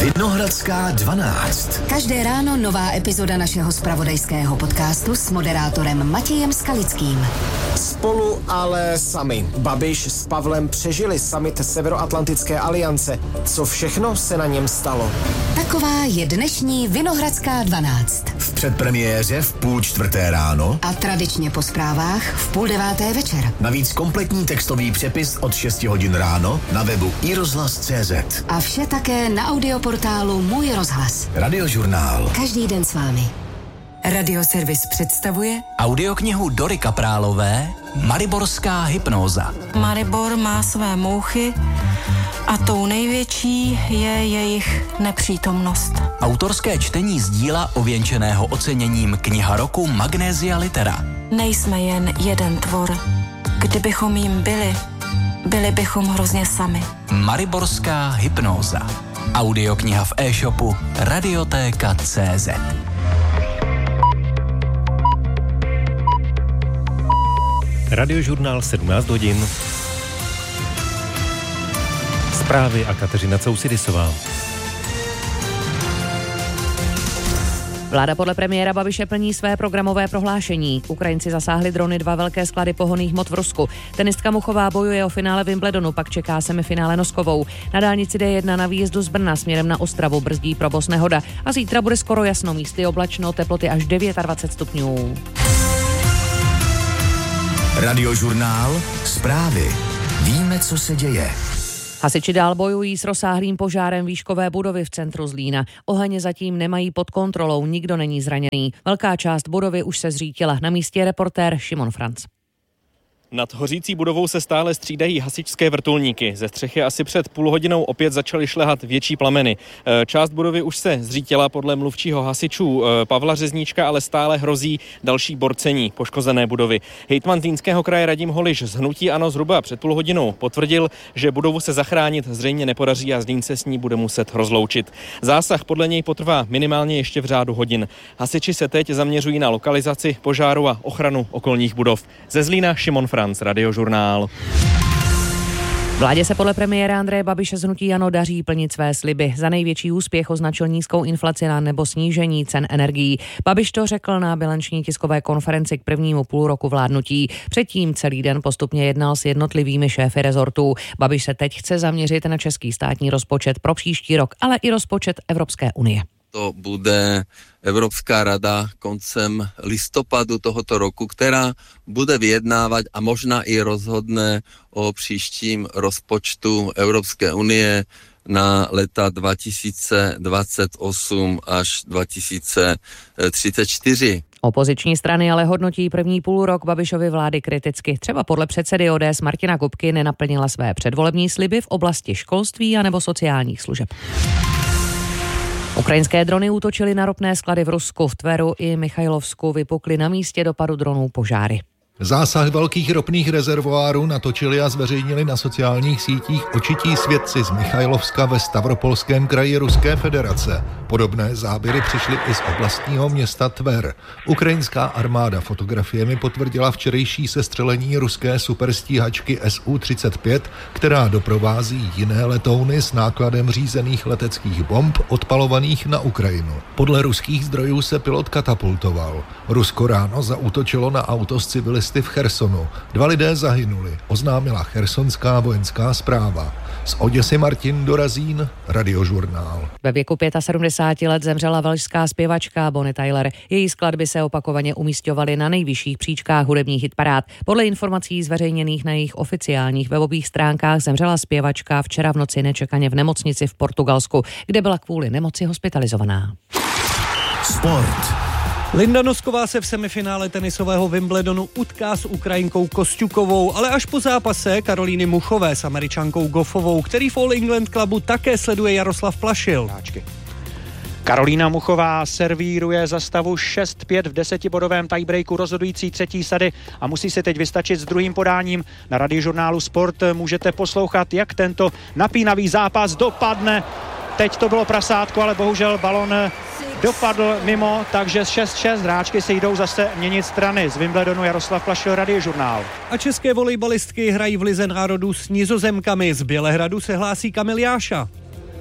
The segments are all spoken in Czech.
Vinohradská 12. Každé ráno nová epizoda našeho zpravodajského podcastu s moderátorem Matějem Skalickým. Spolu, ale sami. Babiš s Pavlem přežili summit Severoatlantické aliance. Co všechno se na něm stalo? Taková je dnešní Vinohradská 12. V předpremiéře v 3:30 ráno a tradičně po zprávách v 8:30 večer. Navíc kompletní textový přepis od 6 hodin ráno na webu iRozhlas.cz. A vše také na audioportálu Můj rozhlas. Radiožurnál. Každý den s vámi. Radioservis představuje audioknihu Dory Kaprálové Mariborská hypnóza. Maribor má své mouchy a tou největší je jejich nepřítomnost. Autorské čtení z díla ověnčeného oceněním Kniha roku Magnesia Litera. Nejsme jen jeden tvor. Kdybychom jim byli bychom hrozně sami. Mariborská hypnóza. Audiokniha v e-shopu Radiotéka.cz. Radiožurnál 17 hodin. Zprávy a Kateřina Cousidisová. Vláda podle premiéra Babiše plní své programové prohlášení. Ukrajinci zasáhli drony 2 velké sklady pohonných hmot v Rusku. Tenistka Muchová bojuje o finále Wimbledonu, pak čeká semifinále Noskovou. Na dálnici D1 na výjezdu z Brna směrem na Ostravu brzdí provoz nehoda. A zítra bude skoro jasno, místy oblačno, teploty až 29 stupňů. Radiožurnál. Zprávy. Víme, co se děje. Hasiči dál bojují s rozsáhlým požárem výškové budovy v centru Zlína. Oheň zatím nemají pod kontrolou, nikdo není zraněný. Velká část budovy už se zřítila. Na místě je reportér Šimon Franc. Nad hořící budovou se stále střídají hasičské vrtulníky. Ze střechy asi před půl hodinou opět začaly šlehat větší plameny. Část budovy už se zřítila podle mluvčího hasičů Pavla Řezníčka, ale stále hrozí další borcení poškozené budovy. Hejtman Zlínského kraje Radim Holiš z hnutí ANO zhruba před půl hodinou potvrdil, že budovu se zachránit zřejmě nepodaří a Zlín se s ní bude muset rozloučit. Zásah podle něj potrvá minimálně ještě v řádu hodin. Hasiči se teď zaměřují na lokalizaci požáru a ochranu okolních budov. Ze Zlína Šimon Franc, Radiožurnál. Vládě se podle premiéra Andreje Babiše z hnutí ANO daří plnit své sliby. Za největší úspěch označil nízkou inflaci nebo snížení cen energií. Babiš to řekl na bilanční tiskové konferenci k prvnímu půlroku vládnutí. Předtím celý den postupně jednal s jednotlivými šéfy rezortů. Babiš se teď chce zaměřit na český státní rozpočet pro příští rok, ale i rozpočet Evropské unie. To bude Evropská rada koncem listopadu tohoto roku, která bude vyjednávat a možná i rozhodne o příštím rozpočtu Evropské unie na leta 2028 až 2034. Opoziční strany ale hodnotí první půlrok Babišovy vlády kriticky. Třeba podle předsedy ODS Martina Kupky nenaplnila své předvolební sliby v oblasti školství anebo sociálních služeb. Ukrajinské drony útočily na ropné sklady v Rusku. V Tveru i Michajlovsku vypukly na místě dopadu dronů požáry. Zásah velkých ropných rezervoárů natočili a zveřejnili na sociálních sítích očití svědci z Michajlovska ve Stavropolském kraji Ruské federace. Podobné záběry přišly i z oblastního města Tver. Ukrajinská armáda fotografiemi potvrdila včerejší sestřelení ruské superstíhačky Su-35, která doprovází jiné letouny s nákladem řízených leteckých bomb odpalovaných na Ukrajinu. Podle ruských zdrojů se pilot katapultoval. Rusko ráno zaútočilo na auto z civilisty v Chersonu. 2 lidé zahynuli, oznámila chersonská vojenská správa. Z Oděsy Martin Dorazín, Radiožurnál. Ve věku 75 let zemřela velšská zpěvačka Bonnie Tyler. Její skladby se opakovaně umísťovaly na nejvyšších příčkách hudebních hitparád. Podle informací zveřejněných na jejich oficiálních webových stránkách zemřela zpěvačka včera v noci nečekaně v nemocnici v Portugalsku, kde byla kvůli nemoci hospitalizovaná. Sport. Linda Nosková se v semifinále tenisového Wimbledonu utká s Ukrajinkou Kosťukovou, ale až po zápase Karolíny Muchové s Američankou Goffovou, který v All England Clubu také sleduje Jaroslav Plašil. Karolína Muchová servíruje za stavu 6-5 v 10bodovém tiebreaku rozhodující třetí sady a musí se teď vystačit s druhým podáním. Na Radiožurnálu Sport můžete poslouchat, jak tento napínavý zápas dopadne. Teď to bylo prasátko, ale bohužel balon dopadl mimo, takže 6-6 hráčky si jdou zase měnit strany. Z Wimbledonu Jaroslav Plašil, Radiožurnál. A české volejbalistky hrají v Lize národů s Nizozemkami. Z Bělehradu se hlásí Kamil Jáša.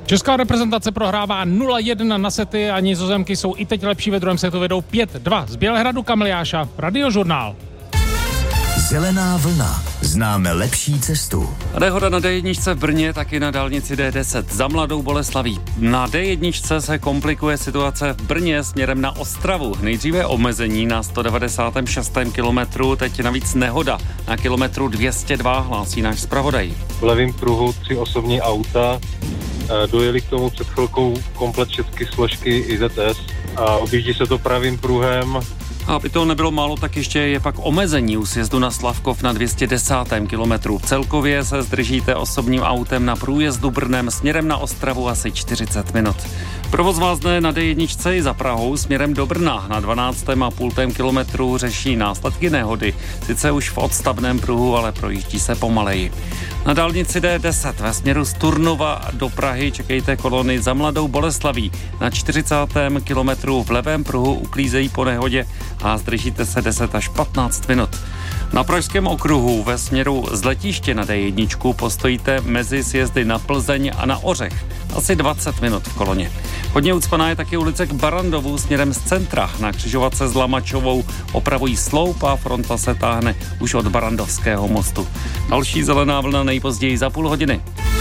Česká reprezentace prohrává 0-1 na sety a Nizozemky jsou i teď lepší, ve druhém setu vedou 5-2. Z Bělehradu Kamil Jáša, Radiožurnál. Zelená vlna. Známe lepší cestu. Nehoda na D1 v Brně, taky na dálnici D10 za Mladou Boleslaví. Na D1 se komplikuje situace v Brně směrem na Ostravu. Nejdříve omezení na 196. kilometru, teď navíc nehoda na kilometru 202, hlásí náš zpravodaj. V levém pruhu 3 osobní auta, dojeli k tomu před chvilkou komplet všechny složky IZS a objíždí se to pravým pruhem. A aby toho nebylo málo, tak ještě je pak omezení u sjezdu na Slavkov na 210. kilometru. Celkově se zdržíte osobním autem na průjezdu Brnem směrem na Ostravu asi 40 minut. Provoz vázne na D1 i za Prahou směrem do Brna. Na 12,5 kilometru řeší následky nehody. Sice už v odstavném pruhu, ale projíždí se pomaleji. Na dálnici D10 ve směru z Turnova do Prahy čekejte kolony za Mladou Boleslaví. Na 40. kilometru v levém pruhu uklízejí po nehodě a zdržíte se 10 až 15 minut. Na Pražském okruhu ve směru z letiště na D1 postojíte mezi sjezdy na Plzeň a na Ořech. Asi 20 minut v koloně. Hodně ucpaná je taky ulice k Barandovu směrem z centra. Na křižovatce s Lamačovou opravují sloup a fronta se táhne už od Barandovského mostu. Další zelená vlna nejpozději za půl hodiny.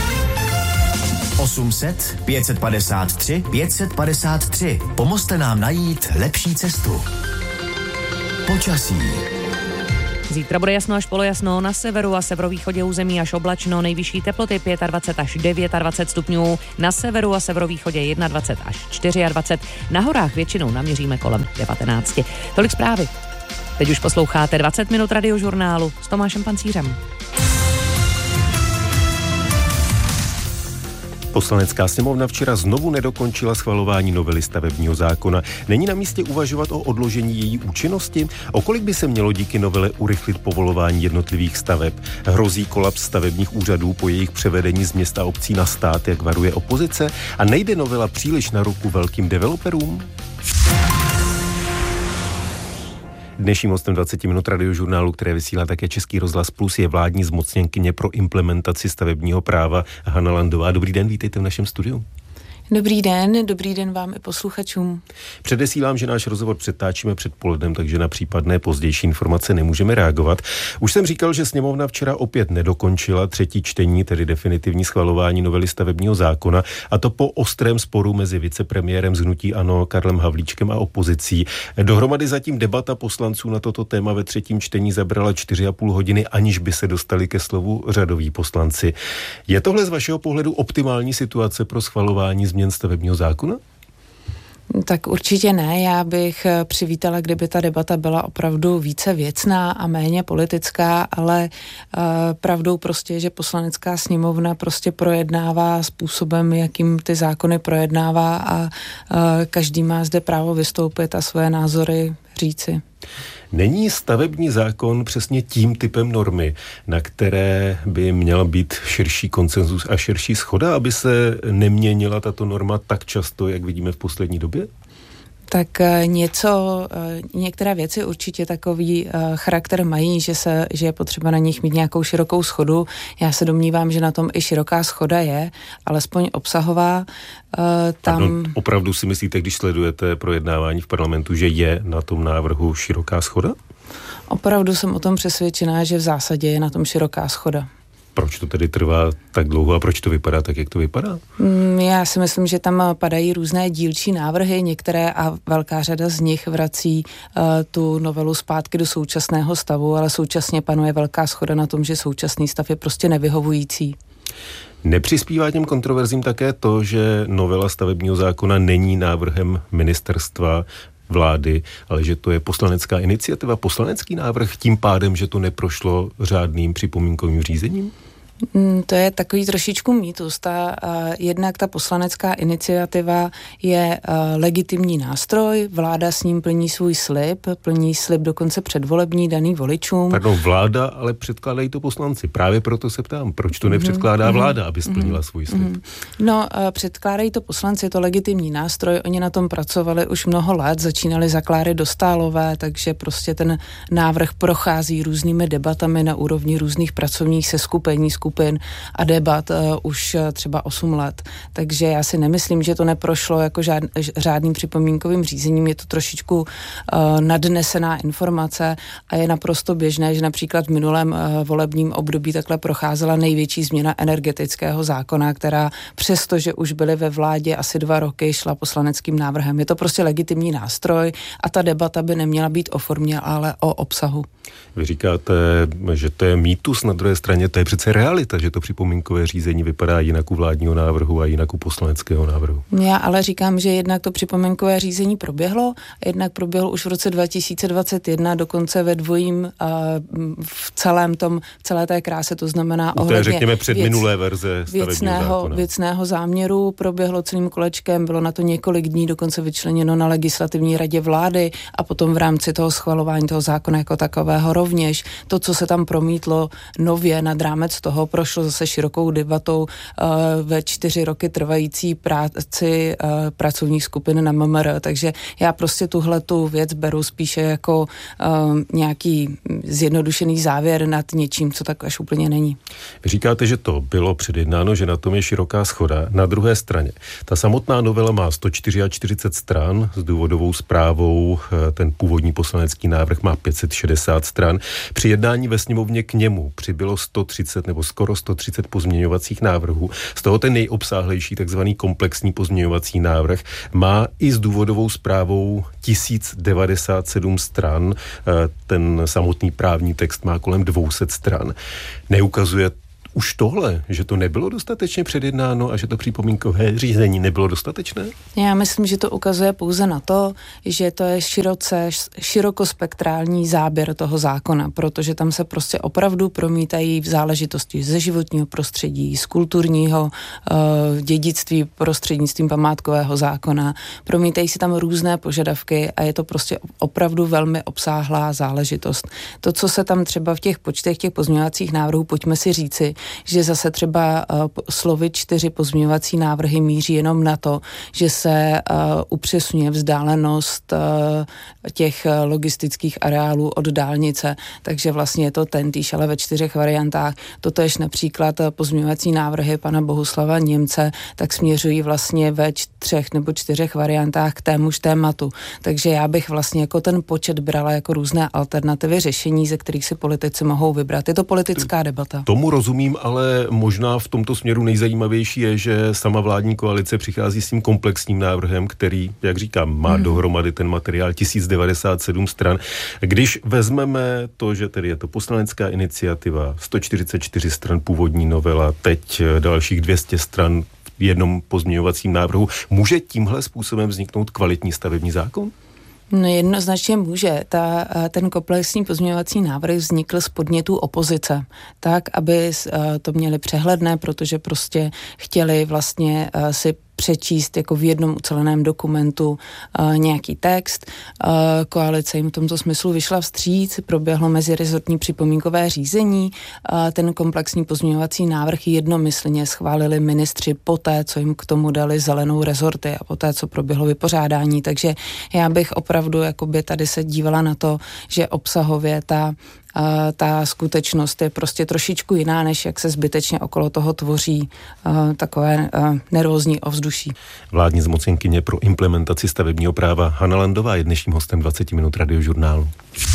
800 553 553. Pomozte nám najít lepší cestu. Počasí. Zítra bude jasno až polojasno, na severu a severovýchodě území až oblačno, nejvyšší teploty 25 až 29 stupňů, na severu a severovýchodě 21 až 24, na horách většinou naměříme kolem 19. Tolik zprávy. Teď už posloucháte 20 minut Radiožurnálu s Tomášem Pancířem. Poslanecká sněmovna včera znovu nedokončila schvalování novely stavebního zákona. Není na místě uvažovat o odložení její účinnosti? O kolik by se mělo díky novele urychlit povolování jednotlivých staveb? Hrozí kolaps stavebních úřadů po jejich převedení z měst a obcí na stát, jak varuje opozice? A nejde novela příliš na ruku velkým developerům? Dnešním hostem 20 minut Radiožurnálu, které vysílá také Český rozhlas Plus, je vládní zmocněnkyně pro implementaci stavebního práva Hana Landová. Dobrý den, vítejte v našem studiu. Dobrý den vám i posluchačům. Předesílám, že náš rozhovor přetáčíme před polednem, takže na případné pozdější informace nemůžeme reagovat. Už jsem říkal, že sněmovna včera opět nedokončila třetí čtení, tedy definitivní schvalování novely stavebního zákona, a to po ostrém sporu mezi vicepremiérem z hnutí ANO Karlem Havlíčkem a opozicí. Dohromady zatím debata poslanců na toto téma ve třetím čtení zabrala 4,5 hodiny, aniž by se dostali ke slovu řadoví poslanci. Je tohle z vašeho pohledu optimální situace pro schvalování změn stavebního zákona? Tak určitě ne. Já bych přivítala, kdyby ta debata byla opravdu více věcná a méně politická, ale pravdou prostě je, že Poslanecká sněmovna prostě projednává způsobem, jakým ty zákony projednává a každý má zde právo vystoupit a své názory říci. Není stavební zákon přesně tím typem normy, na které by měl být širší konsenzus a širší shoda, aby se neměnila tato norma tak často, jak vidíme v poslední době? Tak některé věci určitě takový charakter mají, že je potřeba na nich mít nějakou širokou shodu. Já se domnívám, že na tom i široká shoda je, alespoň obsahová. Opravdu si myslíte, když sledujete projednávání v parlamentu, že je na tom návrhu široká shoda? Opravdu jsem o tom přesvědčená, že v zásadě je na tom široká shoda. Proč to tedy trvá tak dlouho a proč to vypadá tak, jak to vypadá? Já si myslím, že tam padají různé dílčí návrhy, některé a velká řada z nich vrací tu novelu zpátky do současného stavu, ale současně panuje velká shoda na tom, že současný stav je prostě nevyhovující. Nepřispívá těm kontroverzím také to, že novela stavebního zákona není návrhem ministerstva, vlády, ale že to je poslanecká iniciativa, poslanecký návrh, tím pádem, že to neprošlo řádným připomínkovým řízením? To je takový trošičku mýtus. Jednak ta poslanecká iniciativa je legitimní nástroj, vláda s ním plní svůj slib dokonce předvolební daný voličům. Pardon, vláda, ale předkládají to poslanci. Právě proto se ptám, proč to nepředkládá vláda, aby splnila svůj slib? No, předkládají to poslanci, je to legitimní nástroj, oni na tom pracovali už mnoho let, začínali za Kláry Dostálové, takže prostě ten návrh prochází různými debatami na úrovni různých pracovních seskupení, skupin a debat už třeba 8 let. Takže já si nemyslím, že to neprošlo jako řádným připomínkovým řízením. Je to trošičku nadnesená informace a je naprosto běžné, že například v minulém volebním období takhle procházela největší změna energetického zákona, která přestože už byly ve vládě asi 2 roky, šla poslaneckým návrhem. Je to prostě legitimní nástroj a ta debata by neměla být o formě, ale o obsahu. Vy říkáte, že to je mýtus, na druhé straně to je přece realita, že to připomínkové řízení vypadá jinak u vládního návrhu a jinak u poslaneckého návrhu. Já ale říkám, že jednak to připomínkové řízení proběhlo, jednak proběhlo už v roce 2021, dokonce ve dvojím v celé té kráse, to znamená ohledně řekněme předminulé verze věcného záměru, proběhlo celým kolečkem, bylo na to několik dní dokonce vyčleněno na legislativní radě vlády a potom v rámci toho schvalování toho zákona jako takového rovněž. To, co se tam promítlo nově nad rámec toho, prošlo zase širokou debatou ve 4 roky trvající práci pracovních skupin na MMR, takže já prostě tuhletu věc beru spíše jako nějaký zjednodušený závěr nad něčím, co tak až úplně není. Vy říkáte, že to bylo předjednáno, že na tom je široká shoda. Na druhé straně, ta samotná novela má 144 stran s důvodovou zprávou, ten původní poslanecký návrh má 560 stran. Při jednání ve sněmovně k němu přibylo 130 nebo skoro 130 pozměňovacích návrhů. Z toho ten nejobsáhlejší takzvaný komplexní pozměňovací návrh má i s důvodovou zprávou 1097 stran. Ten samotný právní text má kolem 200 stran. Neukazuje už tohle, že to nebylo dostatečně předjednáno a že to připomínkové řízení nebylo dostatečné? Já myslím, že to ukazuje pouze na to, že to je širokospektrální záběr toho zákona, protože tam se prostě opravdu promítají v záležitosti ze životního prostředí, z kulturního dědictví prostřednictvím památkového zákona. Promítají se tam různé požadavky a je to prostě opravdu velmi obsáhlá záležitost. To, co se tam třeba v těch počtech těch pozměňovacích návrhů, pojďme si říci, že zase třeba slovy 4 pozměňovací návrhy míří jenom na to, že se upřesňuje vzdálenost těch logistických areálů od dálnice, takže vlastně je to tentýž, ale ve 4 variantách. Totéž například pozměňovací návrhy pana Bohuslava Němce, tak směřují vlastně ve 3 nebo 4 variantách k témuž tématu. Takže já bych vlastně jako ten počet brala jako různé alternativy řešení, ze kterých si politici mohou vybrat. Je to politická debata. Tomu rozumím, ale možná v tomto směru nejzajímavější je, že sama vládní koalice přichází s tím komplexním návrhem, který, jak říkám, má dohromady ten materiál 1097 stran. Když vezmeme to, že tedy je to poslanecká iniciativa, 144 stran původní novela, teď dalších 200 stran v jednom pozměňovacím návrhu, může tímhle způsobem vzniknout kvalitní stavební zákon? No jednoznačně může. Ten komplexní pozměňovací návrh vznikl z podnětů opozice, tak, aby to měli přehledné, protože prostě chtěli vlastně si přečíst jako v jednom uceleném dokumentu nějaký text. Koalice jim v tomto smyslu vyšla vstříc, proběhlo mezirezortní připomínkové řízení, ten komplexní pozměňovací návrh jednomyslně schválili ministři poté, co jim k tomu dali zelenou rezorty a poté, co proběhlo vypořádání. Takže já bych opravdu jakoby tady se dívala na to, že obsahově ta skutečnost je prostě trošičku jiná, než jak se zbytečně okolo toho tvoří takové nervózní ovzduší. Vládní zmocněnkyně pro implementaci stavebního práva Hana Landová je dnešním hostem 20 minut Radiožurnálu.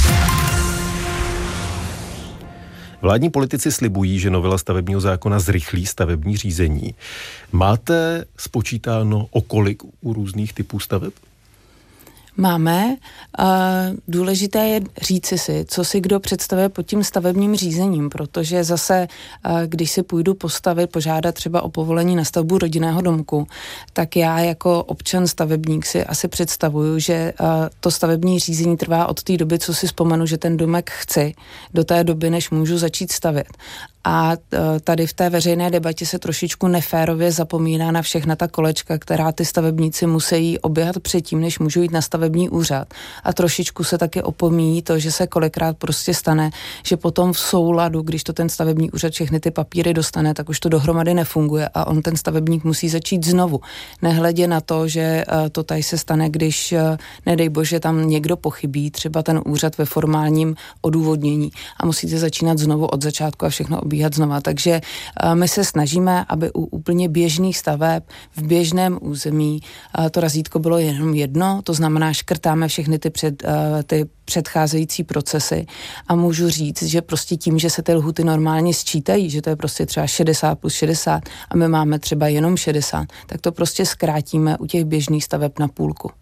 Vládní politici slibují, že novela stavebního zákona zrychlí stavební řízení. Máte spočítáno o kolik u různých typů staveb? Máme. Důležité je říci si, co si kdo představuje pod tím stavebním řízením, protože zase, když si půjdu požádat třeba o povolení na stavbu rodinného domku, tak já jako občan stavebník si asi představuju, že to stavební řízení trvá od té doby, co si vzpomenu, že ten domek chci, do té doby, než můžu začít stavět. A tady v té veřejné debatě se trošičku neférově zapomíná na všechna ta kolečka, která ty stavebníci musí oběhat předtím, než můžou jít na stavební úřad. A trošičku se taky opomíjí to, že se kolikrát prostě stane, že potom v souladu, když to ten stavební úřad všechny ty papíry dostane, tak už to dohromady nefunguje a on ten stavebník musí začít znovu. Nehledě na to, že to tady se stane, když nedej bože tam někdo pochybí, třeba ten úřad ve formálním odůvodnění a musíte začínat znovu od začátku a všechno obíhat znova. Takže my se snažíme, aby u úplně běžných staveb v běžném území to razítko bylo jenom jedno, to znamená, škrtáme všechny ty předcházející procesy a můžu říct, že prostě tím, že se ty lhuty normálně sčítají, že to je prostě třeba 60 plus 60 a my máme třeba jenom 60, tak to prostě zkrátíme u těch běžných staveb na půlku.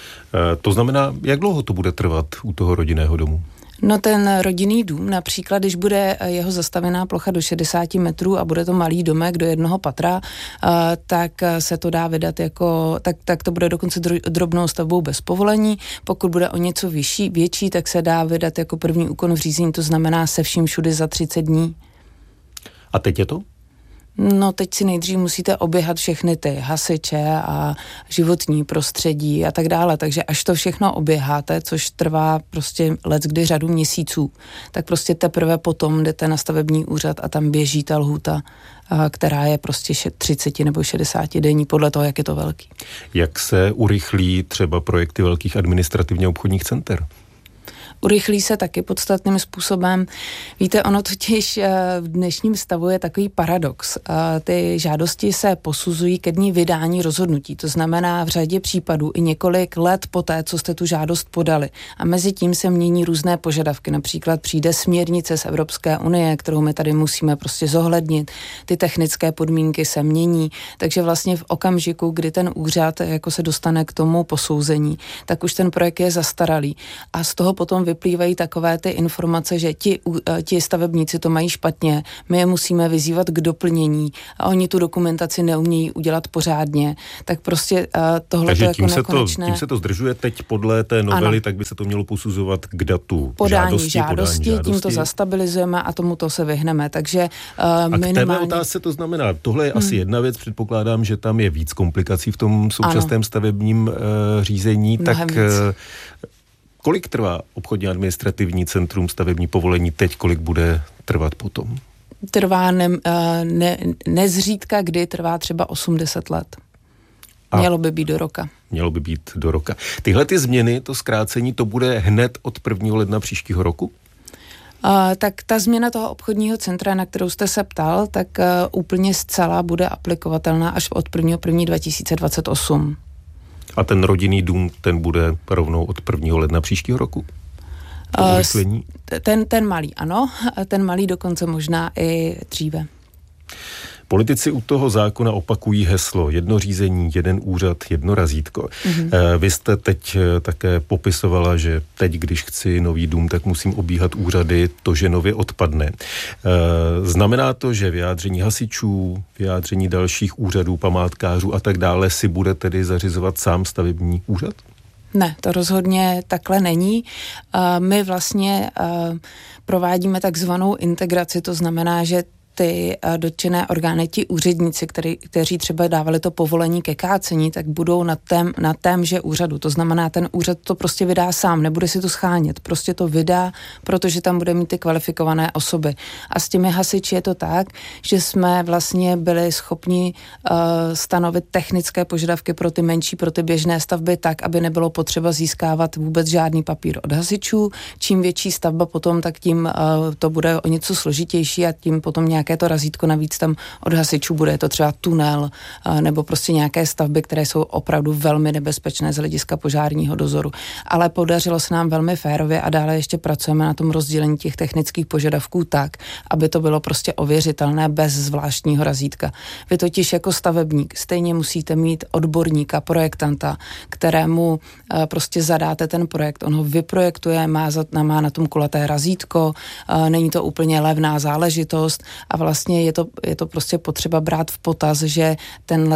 To znamená, jak dlouho to bude trvat u toho rodinného domu? No ten rodinný dům, například, když bude jeho zastavená plocha do 60 metrů a bude to malý domek do jednoho patra, tak se to dá vydat jako, tak to bude dokonce drobnou stavbou bez povolení. Pokud bude o něco větší, tak se dá vydat jako první úkon v řízení, to znamená se vším všudy za 30 dní. A teď je to? No teď si nejdřív musíte oběhat všechny ty hasiče a životní prostředí a tak dále, takže až to všechno oběháte, což trvá prostě leckdy řadu měsíců, tak prostě teprve potom jdete na stavební úřad a tam běží ta lhůta, která je prostě 30 nebo 60 denní, podle toho, jak je to velký. Jak se urychlí třeba projekty velkých administrativně obchodních center? Urychlí se taky podstatným způsobem. Víte, ono totiž v dnešním stavu je takový paradox. Ty žádosti se posuzují ke dni vydání rozhodnutí. To znamená v řadě případů i několik let poté, co jste tu žádost podali. A mezi tím se mění různé požadavky. Například přijde směrnice z Evropské unie, kterou my tady musíme prostě zohlednit. Ty technické podmínky se mění. Takže vlastně v okamžiku, kdy ten úřad jako se dostane k tomu posouzení, tak už ten projekt je zastaralý. A z toho potom vyplývají takové ty informace, že ti stavebníci to mají špatně, my je musíme vyzývat k doplnění a oni tu dokumentaci neumějí udělat pořádně, tak prostě tohle to jako nekonečné. Tím se to zdržuje teď podle té novely, ano. Tak by se to mělo posuzovat k datu podání žádosti, tím to zastabilizujeme a tomuto se vyhneme, takže minimálně... A k téhle otázce to znamená, tohle je asi jedna věc, předpokládám, že tam je víc komplikací v tom současném stavebním řízení, mnohem tak... víc. Kolik trvá obchodně administrativní centrum stavební povolení teď, kolik bude trvat potom? Trvá nezřídka, kdy trvá třeba 80 let. Mělo by být do roka. Mělo by být do roka. Tyhle ty změny, to zkrácení, to bude hned od 1. ledna příštího roku? Tak ta změna toho obchodního centra, na kterou jste se ptal, tak úplně zcela bude aplikovatelná až od 1.1.2028. A ten rodinný dům, ten bude rovnou od 1. ledna příštího roku? Ten malý, ano. Ten malý dokonce možná i dříve. Politici u toho zákona opakují heslo jedno řízení, jeden úřad, jedno razítko. Vy jste teď také popisovala, že teď, když chci nový dům, tak musím obíhat úřady, to, že nově odpadne. Znamená to, že vyjádření hasičů, vyjádření dalších úřadů, památkářů a tak dále si bude tedy zařizovat sám stavební úřad? Ne, to rozhodně takhle není. My vlastně provádíme takzvanou integraci, to znamená, že ty dotčené orgány, ti úředníci, kteří třeba dávali to povolení ke kácení, tak budou na témže úřadu. To znamená, ten úřad to prostě vydá sám, nebude si to schánět. Prostě to vydá, protože tam bude mít ty kvalifikované osoby. A s těmi hasiči je to tak, že jsme vlastně byli schopni stanovit technické požadavky pro ty menší, pro ty běžné stavby tak, aby nebylo potřeba získávat vůbec žádný papír od hasičů. Čím větší stavba potom, tak tím to bude o něco složitější a tím potom nějaké to razítko navíc tam od hasičů bude, je to třeba tunel nebo prostě nějaké stavby, které jsou opravdu velmi nebezpečné z hlediska požárního dozoru. Ale podařilo se nám velmi férově a dále ještě pracujeme na tom rozdělení těch technických požadavků tak, aby to bylo prostě ověřitelné bez zvláštního razítka. Vy totiž jako stavebník stejně musíte mít odborníka, projektanta, kterému prostě zadáte ten projekt, on ho vyprojektuje, má na tom kulaté razítko, není to úplně levná záležitost a vlastně je to prostě potřeba brát v potaz, že tenhle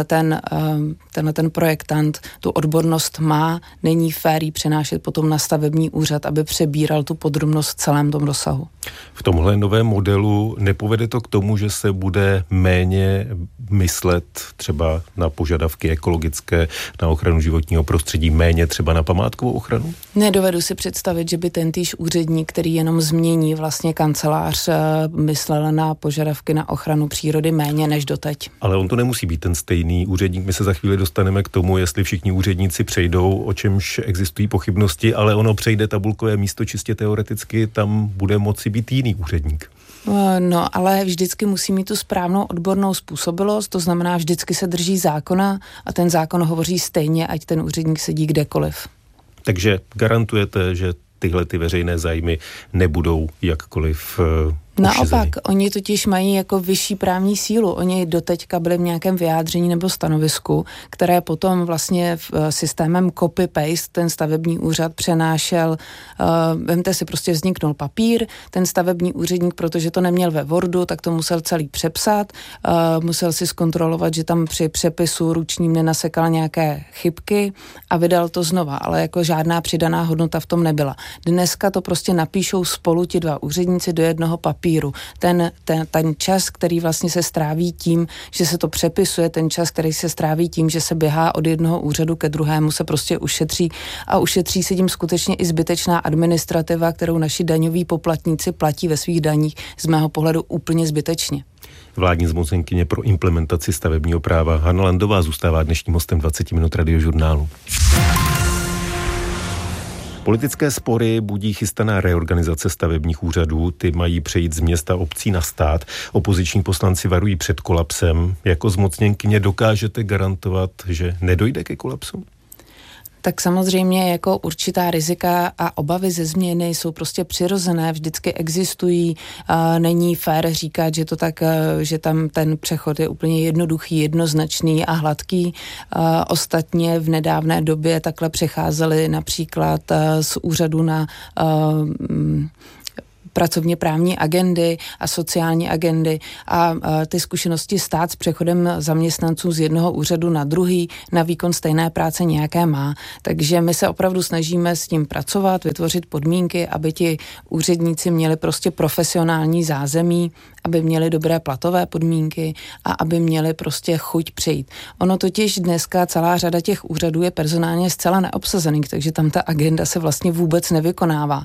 ten projektant tu odbornost má, není fér jí přenášet potom na stavební úřad, aby přebíral tu podrobnost v celém tom rozsahu. V tomhle novém modelu nepovede to k tomu, že se bude méně myslet třeba na požadavky ekologické, na ochranu životního prostředí, méně třeba na památkovou ochranu? Nedovedu si představit, že by tentýž úředník, který jenom změní vlastně kancelář, myslel na požadavky na ochranu přírody méně než doteď. Ale on to nemusí být ten stejný úředník. My se za chvíli dostaneme k tomu, jestli všichni úředníci přejdou, o čemž existují pochybnosti, ale ono přejde tabulkové místo čistě teoreticky, tam bude moci být jiný úředník. No, ale vždycky musí mít tu správnou odbornou způsobilost, to znamená vždycky se drží zákona a ten zákon hovoří stejně, ať ten úředník sedí kdekoliv. Takže garantujete, že tyhle ty veřejné zájmy nebudou jakkoliv Naopak, oni totiž mají jako vyšší právní sílu. Oni doteďka byli v nějakém vyjádření nebo stanovisku, které potom vlastně systémem copy-paste ten stavební úřad přenášel. Vemte si, prostě vzniknul papír, ten stavební úředník, protože to neměl ve Wordu, tak to musel celý přepsat, musel si zkontrolovat, že tam při přepisu ručním nenasekal nějaké chybky a vydal to znova, ale jako žádná přidaná hodnota v tom nebyla. Dneska to prostě napíšou spolu ti dva úředníci do jednoho papíru. Ten čas, který vlastně se stráví tím, že se to přepisuje, ten čas, který se stráví tím, že se běhá od jednoho úřadu ke druhému, se prostě ušetří a ušetří se tím skutečně i zbytečná administrativa, kterou naši daňoví poplatníci platí ve svých daních z mého pohledu úplně zbytečně. Vládní zmocněnkyně pro implementaci stavebního práva Hana Landová zůstává dnešním hostem 20 minut Radiožurnálu. Politické spory budí chystaná reorganizace stavebních úřadů. Ty mají přejít z města obcí na stát. Opoziční poslanci varují před kolapsem. Jako zmocněnkyně dokážete garantovat, že nedojde ke kolapsu? Tak samozřejmě jako určitá rizika a obavy ze změny jsou prostě přirozené, vždycky existují. Není fér říkat, že to tak, že tam ten přechod je úplně jednoduchý, jednoznačný a hladký. Ostatně v nedávné době takhle přecházeli například z úřadu na pracovně právní agendy a sociální agendy a ty zkušenosti stát s přechodem zaměstnanců z jednoho úřadu na druhý na výkon stejné práce nějaké má. Takže my se opravdu snažíme s tím pracovat, vytvořit podmínky, aby ti úředníci měli prostě profesionální zázemí, aby měli dobré platové podmínky a aby měli prostě chuť přejít. Ono totiž dneska celá řada těch úřadů je personálně zcela neobsazených, takže tam ta agenda se vlastně vůbec nevykonává.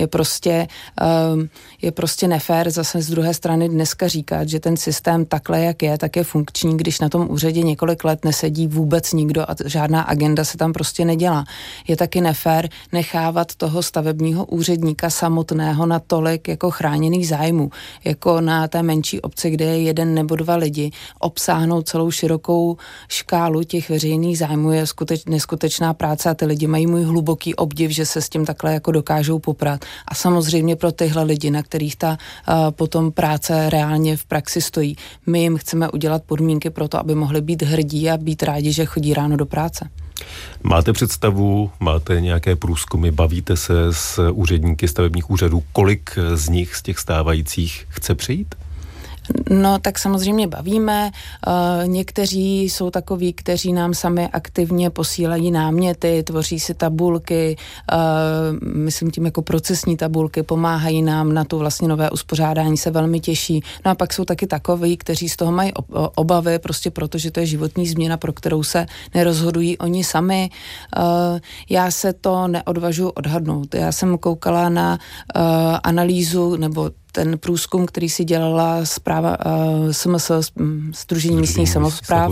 Je prostě nefér zase z druhé strany dneska říkat, že ten systém takhle, jak je, tak je funkční, když na tom úřadě několik let nesedí vůbec nikdo a žádná agenda se tam prostě nedělá. Je taky nefér nechávat toho stavebního úředníka samotného na tolik jako chráněných zájmů, jako na té menší obci, kde je jeden nebo dva lidi, obsáhnout celou širokou škálu těch veřejných zájmů je neskutečná práce a ty lidi mají můj hluboký obdiv, že se s tím takhle jako dokážou poprat. A samozřejmě pro tyhle lidi, na kterých ta potom práce reálně v praxi stojí. My jim chceme udělat podmínky pro to, aby mohli být hrdí a být rádi, že chodí ráno do práce. Máte představu, máte nějaké průzkumy, bavíte se s úředníky stavebních úřadů, kolik z nich, z těch stávajících, chce přejít? No, tak samozřejmě bavíme. Někteří jsou takoví, kteří nám sami aktivně posílají náměty, tvoří si tabulky, myslím tím jako procesní tabulky, pomáhají nám na tu vlastně nové uspořádání, se velmi těší. No a pak jsou taky takoví, kteří z toho mají obavy, prostě protože to je životní změna, pro kterou se nerozhodují oni sami. Já se to neodvažuji odhadnout. Já jsem koukala na analýzu nebo ten průzkum, který si dělala zpráva SMS, Sdružení místních samospráv,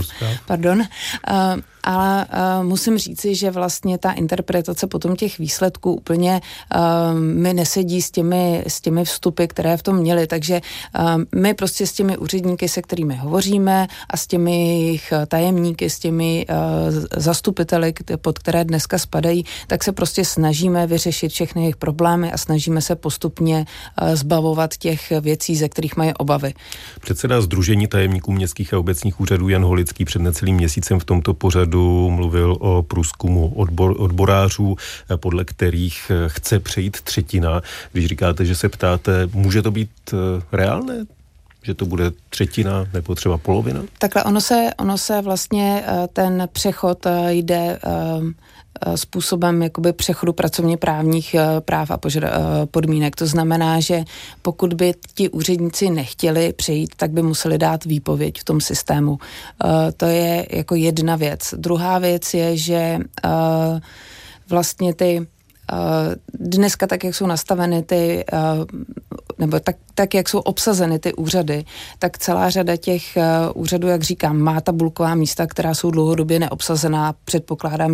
ale musím říci, že vlastně ta interpretace potom těch výsledků úplně mi nesedí s těmi vstupy, které v tom měly, takže my prostě s těmi úředníky, se kterými hovoříme a s těmi jejich tajemníky, s těmi zastupiteli, pod které dneska spadají, tak se prostě snažíme vyřešit všechny jejich problémy a snažíme se postupně zbavovat těch věcí, ze kterých mají obavy. Předseda Sdružení tajemníků městských a obecních úřadů Jan Holický před necelým měsícem v tomto pořadu mluvil o průzkumu odborářů, podle kterých chce přejít třetina. Když říkáte, že se ptáte, může to být reálné? Že to bude třetina nebo třeba polovina? Takhle ono se vlastně ten přechod jde způsobem jakoby přechodu pracovně právních práv a podmínek. To znamená, že pokud by ti úředníci nechtěli přejít, tak by museli dát výpověď v tom systému. To je jako jedna věc. Druhá věc je, že vlastně ty dneska tak, jak jsou nastaveny ty, nebo tak, jak jsou obsazeny ty úřady, tak celá řada těch úřadů, jak říkám, má tabulková místa, která jsou dlouhodobě neobsazená. Předpokládám, že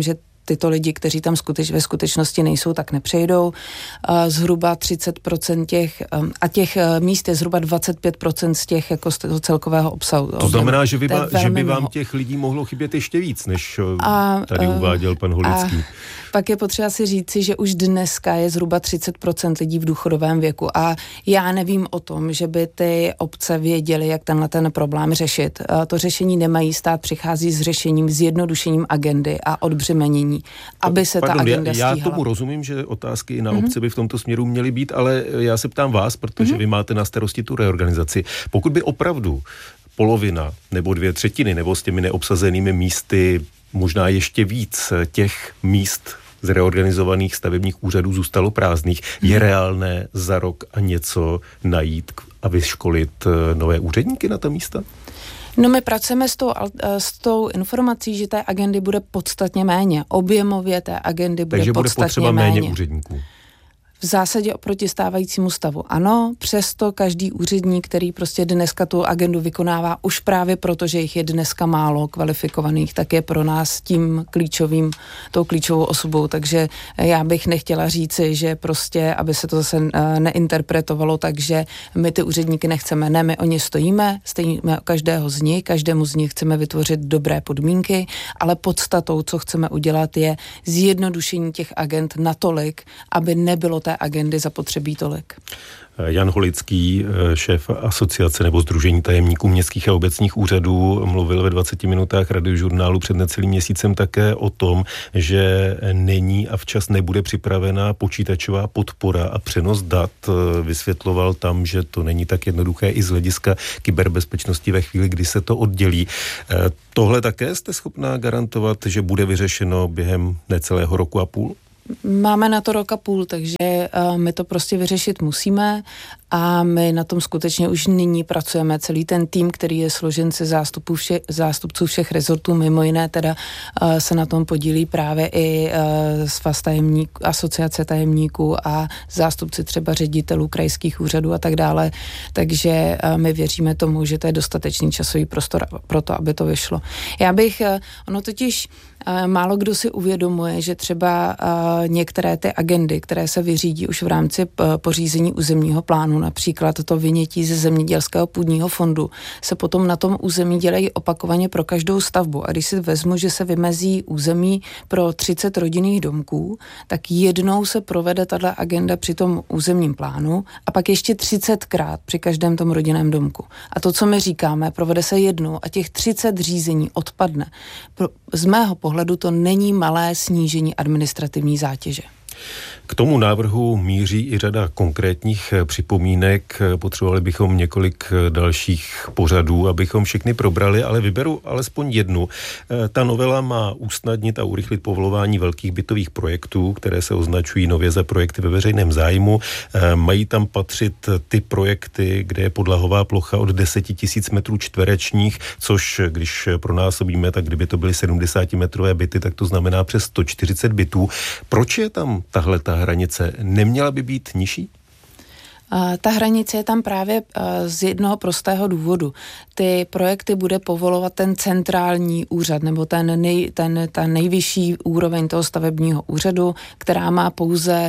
tyto lidi, kteří tam ve skutečnosti nejsou, tak nepřejdou. Zhruba 30% těch míst je zhruba 25% z těch jako z toho celkového obsahu. To znamená, že by vám těch lidí mohlo chybět ještě víc, než tady uváděl pan Holický. Pak je potřeba si říci, že už dneska je zhruba 30% lidí v důchodovém věku a já nevím o tom, že by ty obce věděly, jak ten problém řešit. To řešení nemají, stát přichází s řešením, zjednodušením agendy a odbřemenění, aby se ta agenda stíhala. Já tomu rozumím, že otázky na obce by v tomto směru měly být, ale já se ptám vás, protože vy máte na starosti tu reorganizaci. Pokud by opravdu polovina nebo 2/3 nebo s těmi neobsazenými místy možná ještě víc těch míst z reorganizovaných stavebních úřadů zůstalo prázdných, je reálné za rok a něco najít a vyškolit nové úředníky na ta místa? No my pracujeme s tou informací, že té agendy bude podstatně méně. Objemově té agendy bude podstatně méně. Takže bude potřeba méně úředníků. V zásadě oproti stávajícímu stavu ano, přesto každý úředník, který prostě dneska tu agendu vykonává, už právě proto, že jich je dneska málo kvalifikovaných, tak je pro nás tou klíčovou osobou, takže já bych nechtěla říci, že prostě, aby se to zase neinterpretovalo, takže my ty úředníky nechceme, ne, my o ně stojíme každému z nich chceme vytvořit dobré podmínky, ale podstatou, co chceme udělat, je zjednodušení těch agend natolik, aby nebylo té agendy zapotřebí tolik. Jan Holický, šéf asociace nebo sdružení tajemníků městských a obecních úřadů, mluvil ve 20 minutách Radiožurnálu před necelým měsícem také o tom, že není a včas nebude připravená počítačová podpora a přenos dat. Vysvětloval tam, že to není tak jednoduché i z hlediska kyberbezpečnosti ve chvíli, kdy se to oddělí. Tohle také jste schopná garantovat, že bude vyřešeno během necelého roku a půl? Máme na to rok a půl, takže my to prostě vyřešit musíme a my na tom skutečně už nyní pracujeme. Celý ten tým, který je složen se zástupců všech rezortů, mimo jiné teda se na tom podílí právě i svaz tajemníků, asociace tajemníků a zástupci třeba ředitelů krajských úřadů a tak dále. Takže my věříme tomu, že to je dostatečný časový prostor pro to, aby to vyšlo. Ono totiž málo kdo si uvědomuje, že třeba některé ty agendy, které se vyřídí už v rámci pořízení územního plánu, například to vynětí ze zemědělského půdního fondu, se potom na tom území dělají opakovaně pro každou stavbu. A když si vezmu, že se vymezí území pro 30 rodinných domků, tak jednou se provede tato agenda při tom územním plánu a pak ještě 30krát při každém tom rodinném domku. A to, co my říkáme, provede se jednou a těch 30 řízení odpadne. Z mého pohledu to není malé snížení administrativní zátěže. K tomu návrhu míří i řada konkrétních připomínek. Potřebovali bychom několik dalších pořadů, abychom všechny probrali, ale vyberu alespoň jednu. Ta novela má usnadnit a urychlit povolování velkých bytových projektů, které se označují nově za projekty ve veřejném zájmu. Mají tam patřit ty projekty, kde je podlahová plocha od 10 000 metrů čtverečních, což když pronásobíme, tak kdyby to byly 70metrové byty, tak to znamená přes 140 bytů. Proč je tam tahleta hranice? Neměla by být nižší? Ta hranice je tam právě z jednoho prostého důvodu. Ty projekty bude povolovat ten centrální úřad nebo ta nejvyšší úroveň toho stavebního úřadu, která má pouze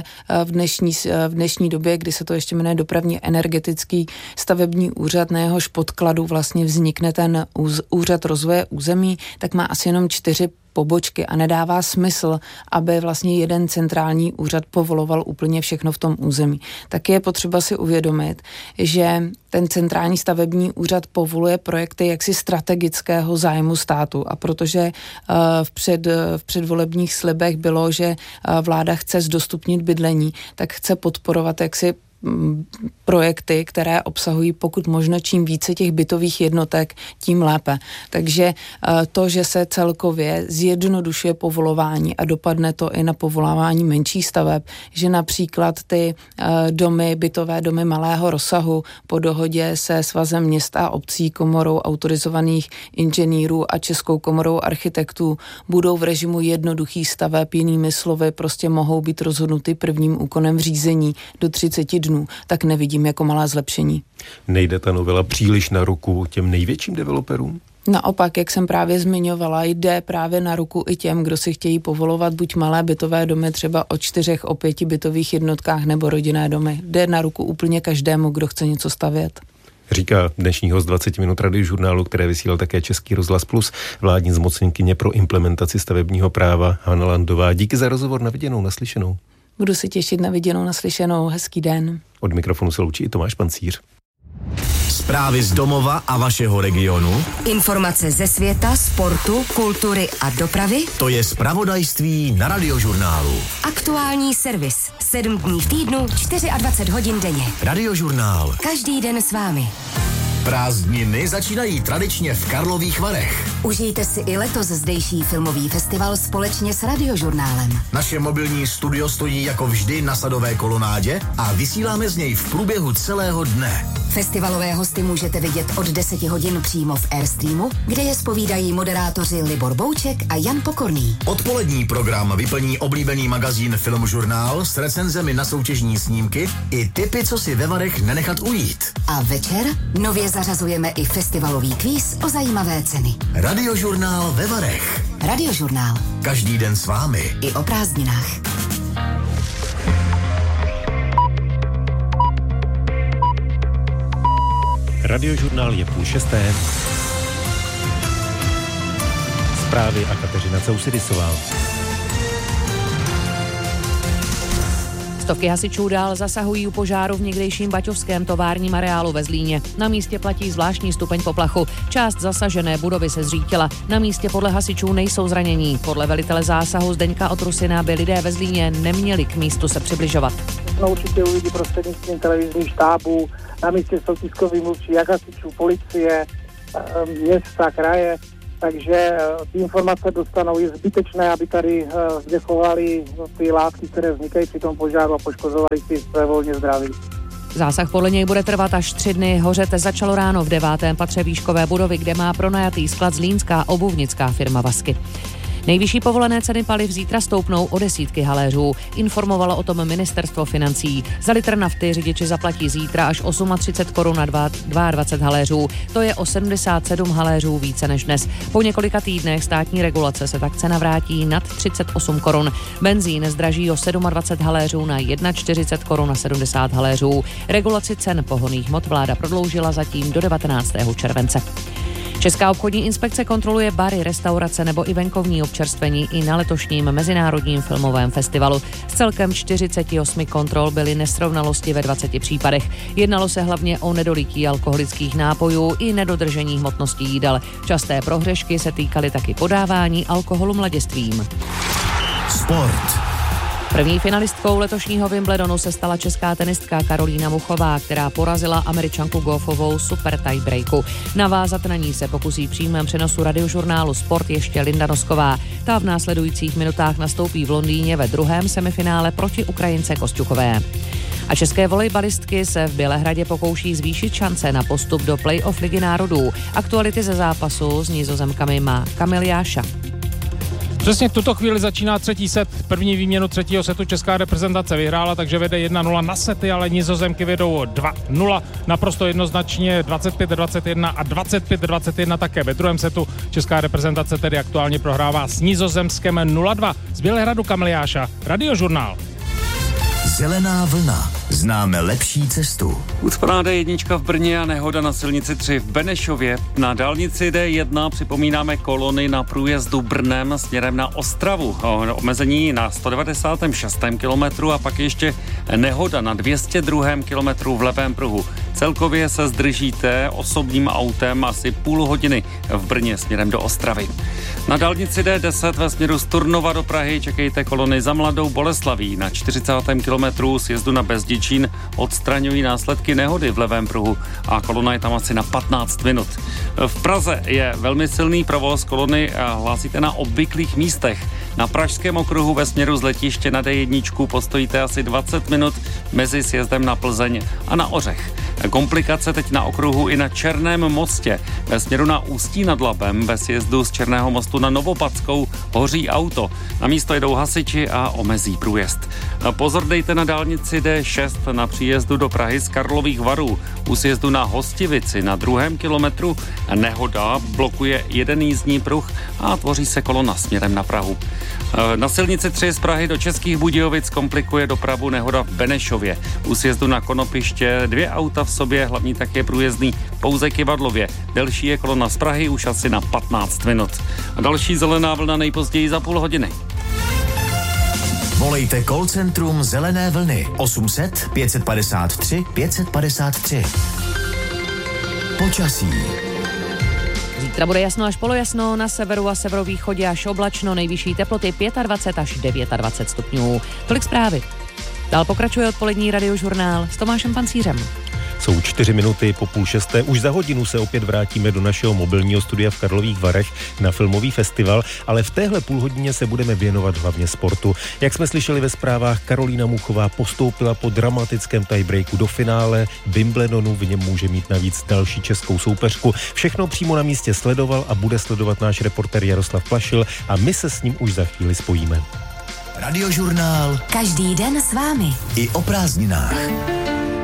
v dnešní době, kdy se to ještě jmenuje dopravní energetický stavební úřad, na jehož podkladu vlastně vznikne ten úřad rozvoje území, tak má asi jenom 4 pobočky a nedává smysl, aby vlastně jeden centrální úřad povoloval úplně všechno v tom území. Tak je potřeba si uvědomit, že ten centrální stavební úřad povoluje projekty jaksi strategického zájmu státu a protože v předvolebních slibech bylo, že vláda chce zdostupnit bydlení, tak chce podporovat jaksi projekty, které obsahují pokud možno čím více těch bytových jednotek, tím lépe. Takže to, že se celkově zjednodušuje povolování a dopadne to i na povolování menších staveb, že například ty bytové domy malého rozsahu po dohodě se Svazem měst a obcí, komorou autorizovaných inženýrů a Českou komorou architektů budou v režimu jednoduchých staveb, jinými slovy prostě mohou být rozhodnuty prvním úkonem v řízení do 30 dnů, tak nevidím jako malá zlepšení. Nejde ta novela příliš na ruku těm největším developerům? Naopak, jak jsem právě zmiňovala, jde právě na ruku i těm, kdo si chtějí povolovat buď malé bytové domy třeba o 4, o 5 bytových jednotkách nebo rodinné domy. Jde na ruku úplně každému, kdo chce něco stavět. Říká dnešní host 20 minut Radiožurnálu, které vysílal také Český rozhlas Plus, vládní zmocněnkyně pro implementaci stavebního práva Hana Landová. Díky za rozhovor, na viděnou, naslyšenou. Budu si těšit na viděnou, naslyšenou. Hezký den. Od mikrofonu se loučí i Tomáš Pancíř. Zprávy z domova a vašeho regionu. Informace ze světa, sportu, kultury a dopravy. To je zpravodajství na Radiožurnálu. Aktuální servis. 7 dní v týdnu, 24 hodin denně. Radiožurnál. Každý den s vámi. Prázdniny začínají tradičně v Karlových Varech. Užijte si i letos zdejší filmový festival společně s Radiožurnálem. Naše mobilní studio stojí jako vždy na Sadové kolonádě a vysíláme z něj v průběhu celého dne. Festivalové hosty můžete vidět od 10 hodin přímo v Airstreamu, kde je zpovídají moderátoři Libor Bouček a Jan Pokorný. Odpolední program vyplní oblíbený magazín Filmžurnál s recenzemi na soutěžní snímky i tipy, co si ve Varech nenechat ujít. A večer nově zařazujeme i festivalový kvíz o zajímavé ceny. Radiožurnál ve Varech. Radiožurnál. Každý den s vámi. I o prázdninách. Radiožurnál je 5:30. Zprávy a Kateřina Causidisová. Stovky hasičů dál zasahují u požáru v někdejším baťovském továrním areálu ve Zlíně. Na místě platí zvláštní stupeň poplachu. Část zasažené budovy se zřítila. Na místě podle hasičů nejsou zranění. Podle velitele zásahu Zdeňka Otrusina by lidé ve Zlíně neměli k místu se přibližovat. No, určitě uvidí prostřednictvím televizních štábů. Na místě jsou tiskoví mluvčí jak hasičů, policie, města, kraje. Takže ty informace dostanou. Je zbytečné, aby tady zdechovali ty látky, které vznikají při tom požáru a poškozovali si své volně zdraví. Zásah podle něj bude trvat až 3 dny. Hořet začalo ráno v 9. patře výškové budovy, kde má pronajatý sklad zlínská obuvnická firma Vasky. Nejvyšší povolené ceny paliv zítra stoupnou o desítky haléřů. Informovalo o tom ministerstvo financí. Za litr nafty řidiči zaplatí zítra až 38 korun na 22 haléřů. To je o 77 haléřů více než dnes. Po několika týdnech státní regulace se tak cena vrátí nad 38 korun. Benzín zdraží o 27 haléřů na 41 korun na 70 haléřů. Regulaci cen pohonných hmot vláda prodloužila zatím do 19. července. Česká obchodní inspekce kontroluje bary, restaurace nebo i venkovní občerstvení i na letošním Mezinárodním filmovém festivalu. Z celkem 48 kontrol byly nesrovnalosti ve 20 případech. Jednalo se hlavně o nedolití alkoholických nápojů i nedodržení hmotnosti jídel. Časté prohřešky se týkaly taky podávání alkoholu mladistvím. Sport. První finalistkou letošního Wimbledonu se stala česká tenistka Karolína Muchová, která porazila Američanku Goffovou super tiebreaku. Navázat na ní se pokusí v přímém přenosu Radiožurnálu Sport ještě Linda Nosková. Ta v následujících minutách nastoupí v Londýně ve druhém semifinále proti Ukrajince Kosťukové. A české volejbalistky se v Bělehradě pokouší zvýšit šance na postup do play-off Ligy národů. Aktuality ze zápasu s Nizozemkami má Kamil Jáša. Přesně v tuto chvíli začíná třetí set. První výměnu třetího setu česká reprezentace vyhrála, takže vede 1-0 na sety, ale Nizozemky vedou 2-0. Naprosto jednoznačně 25-21 a 25-21 také ve druhém setu. Česká reprezentace tedy aktuálně prohrává s Nizozemskem 0-2. Z Bělehradu Kamil Jáša, Radiožurnál. Zelená vlna. Známe lepší cestu. Ucpaná D1 v Brně a nehoda na silnici 3 v Benešově. Na dálnici D1 připomínáme kolony na průjezdu Brnem směrem na Ostravu. Omezení na 196. kilometru a pak ještě nehoda na 202. kilometru v levém pruhu. Celkově se zdržíte osobním autem asi půl hodiny v Brně směrem do Ostravy. Na dálnici D10 ve směru z Turnova do Prahy čekejte kolony za Mladou Boleslaví. Na 40. kilometru sjezdu na Bezděčín odstraňují následky nehody v levém pruhu a kolona je tam asi na 15 minut. V Praze je velmi silný provoz, kolony hlásíte na obvyklých místech. Na Pražském okruhu ve směru z letiště na D1 postojíte asi 20 minut mezi sjezdem na Plzeň a na Ořech. Komplikace teď na okruhu i na Černém mostě. Ve směru na Ústí nad Labem ve sjezdu z Černého mostu na Novopadskou hoří auto. Na místo jedou hasiči a omezí průjezd. Pozor dejte na dálnici D6 na příjezdu do Prahy z Karlových Varů. U sjezdu na Hostivici na 2. kilometru nehoda blokuje jeden jízdní pruh a tvoří se kolona směrem na Prahu. Na silnici 3 z Prahy do Českých Budějovic komplikuje dopravu nehoda v Benešově. U sjezdu na Konopiště 2 auta v sobě, hlavní tak je průjezdný pouze Kyvadlově. Delší je kolona z Prahy už asi na 15 minut. A další zelená vlna nejpozději za půl hodiny. Volejte call centrum Zelené vlny 800 553 553. Počasí. Zítra bude jasno až polojasno, na severu a severovýchodě až oblačno, nejvyšší teploty 25 až 29 stupňů. Tolik zprávy. Dál pokračuje odpolední radiožurnál s Tomášem Pancířem. Jsou 4 minuty po 5:30. Už za hodinu se opět vrátíme do našeho mobilního studia v Karlových Varech na filmový festival, ale v téhle půlhodině se budeme věnovat hlavně sportu. Jak jsme slyšeli ve zprávách, Karolína Muchová postoupila po dramatickém tiebreaku do finále Wimbledonu, v něm může mít navíc další českou soupeřku. Všechno přímo na místě sledoval a bude sledovat náš reportér Jaroslav Plašil a my se s ním už za chvíli spojíme. Radiožurnál. Každý den s vámi. I o prázdninách.